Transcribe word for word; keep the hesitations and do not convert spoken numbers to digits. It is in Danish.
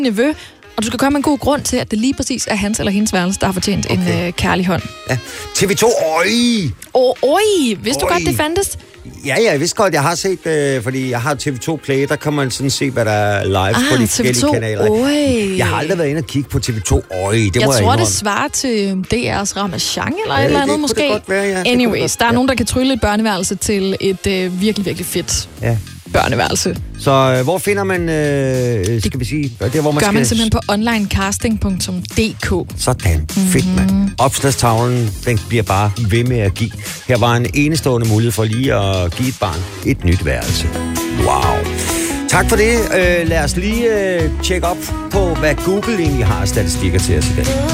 nevø, og du skal komme med en god grund til, at det lige præcis er hans eller hendes værelse, der har fortjent okay. en øh, kærlig hånd. Ja. T V to, øj! Åh, øj! Vidste du godt, det fandtes? Ja, ja, jeg vidste godt, jeg har set, øh, fordi jeg har T V to Play, der kan man sådan se, hvad der er live ah, på de forskellige kanaler. Øj. Jeg har aldrig været inde og kigge på T V to, øj, det jeg må jeg tror, jeg det svarer til D R's Ramachan eller ja, et eller andet det måske. Det godt være, ja. Anyways, der er ja. nogen, der kan trylle et børneværelse til et øh, virkelig, virkelig fedt ja. børneværelse. Så øh, hvor finder man, øh, skal vi sige, der hvor man gør skal... man simpelthen på onlinecasting punktum d k. Sådan, mm-hmm. fedt mand. Opslagstavlen, den bliver bare ved med at give. Her var en enestående mulighed for lige at give et barn et nyt værelse. Wow. Tak for det. Øh, lad os lige øh, tjekke op på, hvad Google egentlig har af statistikker til os i dag.